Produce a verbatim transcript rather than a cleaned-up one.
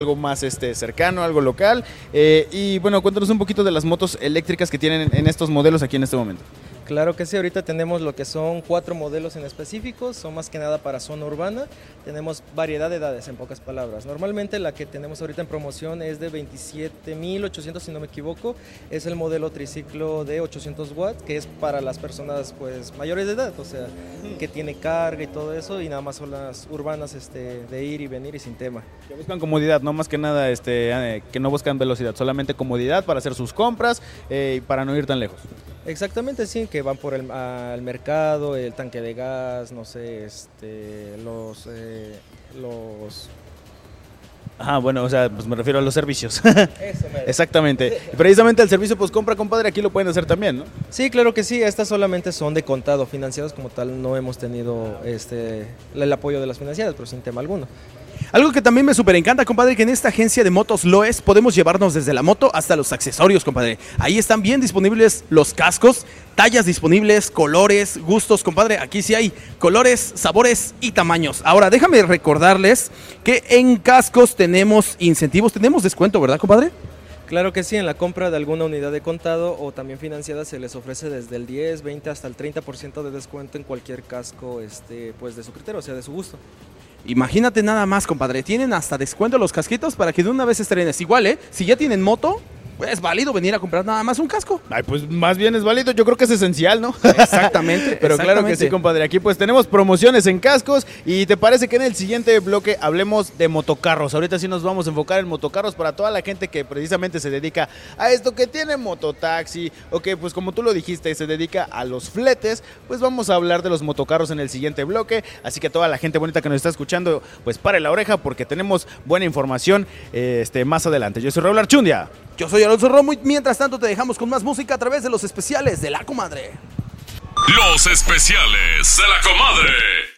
algo más este, cercano, algo local. Eh, y bueno, cuéntanos un poquito de las motos eléctricas que tienen en estos modelos aquí en este momento. Claro que sí, ahorita tenemos lo que son cuatro modelos en específico, son más que nada para zona urbana, tenemos variedad de edades en pocas palabras. Normalmente la que tenemos ahorita en promoción es de veintisiete mil ochocientos, si no me equivoco, es el modelo triciclo de ochocientos watts, que es para las personas pues mayores de edad, o sea, que tiene carga y todo eso, y nada más son las urbanas este, de ir y venir y sin tema. Que buscan comodidad, no más que nada este, eh, que no buscan velocidad, solamente comodidad para hacer sus compras eh, y para no ir tan lejos. Exactamente, sí, que van por el al mercado, el tanque de gas, no sé, este, los, eh, los... Ah, bueno, o sea, pues me refiero a los servicios. Eso, mero. Exactamente. Y precisamente el servicio, pues compra, compadre, aquí lo pueden hacer también, ¿no? Sí, claro que sí, estas solamente son de contado, financiados como tal, no hemos tenido este, el apoyo de las financiadas, pero sin tema alguno. Algo que también me súper encanta, compadre, que en esta agencia de motos Loes podemos llevarnos desde la moto hasta los accesorios, compadre. Ahí están bien disponibles los cascos, tallas disponibles, colores, gustos, compadre. Aquí sí hay colores, sabores y tamaños. Ahora, déjame recordarles que en cascos tenemos incentivos, tenemos descuento, ¿verdad, compadre? Claro que sí, en la compra de alguna unidad de contado o también financiada se les ofrece desde el diez, veinte hasta el treinta por ciento de descuento en cualquier casco este, pues de su criterio, o sea, de su gusto. Imagínate nada más, compadre, tienen hasta descuento los casquitos para que de una vez estrenes. Igual, ¿eh? Si ya tienen moto, pues es válido venir a comprar nada más un casco. Ay, pues más bien es válido, yo creo que es esencial, ¿no? Exactamente. Pero exactamente. Claro que sí, compadre, aquí pues tenemos promociones en cascos y te parece que en el siguiente bloque hablemos de motocarros. Ahorita sí nos vamos a enfocar en motocarros para toda la gente que precisamente se dedica a esto, que tiene mototaxi o que pues como tú lo dijiste se dedica a los fletes, pues vamos a hablar de los motocarros en el siguiente bloque. Así que toda la gente bonita que nos está escuchando, pues pare la oreja porque tenemos buena información eh, este, más adelante. Yo soy Raúl Archundia. Yo soy Alonso Romo y mientras tanto te dejamos con más música a través de los especiales de La Comadre. Los especiales de La Comadre.